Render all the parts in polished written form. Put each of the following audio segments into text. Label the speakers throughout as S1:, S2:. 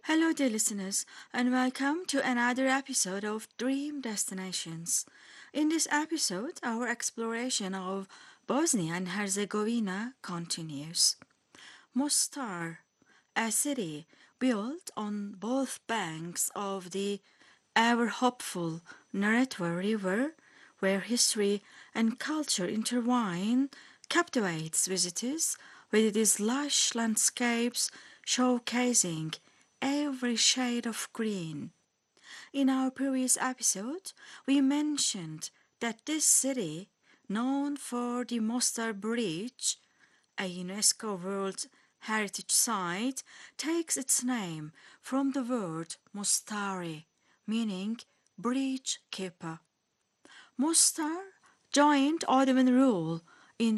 S1: Hello, dear listeners, and welcome to another episode of Dream Destinations. In this episode, our exploration of Bosnia and Herzegovina continues. Mostar, a city built on both banks of the ever hopeful Neretva River, where history and culture intertwine, captivates visitors with its lush landscapes showcasing every shade of green. In our previous episode, we mentioned that this city, known for the Mostar Bridge, a UNESCO World Heritage Site, takes its name from the word Mostari, meaning bridge keeper. Mostar joined Ottoman rule in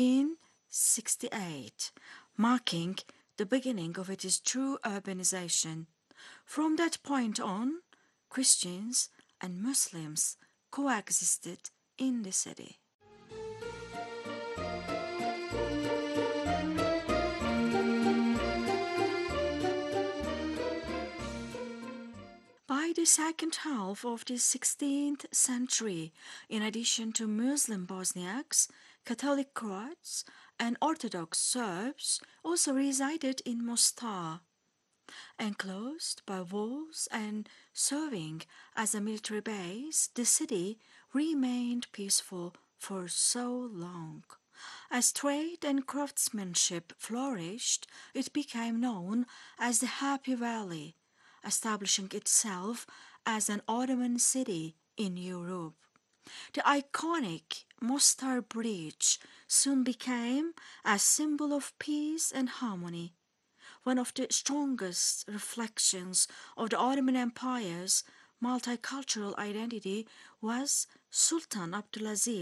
S1: 1468, marking the beginning of its true urbanization. From that point on, Christians and Muslims coexisted in the city. By the second half of the 16th century, in addition to Muslim Bosniaks, Catholic Croats, and Orthodox Serbs also resided in Mostar. Enclosed by walls and serving as a military base, the city remained peaceful for so long. As trade and craftsmanship flourished, it became known as the Happy Valley, establishing itself as an Ottoman city in Europe. The iconic Mostar Bridge soon became a symbol of peace and harmony, one of the strongest reflections of the Ottoman Empire's multicultural identity was Sultan Abdulaziz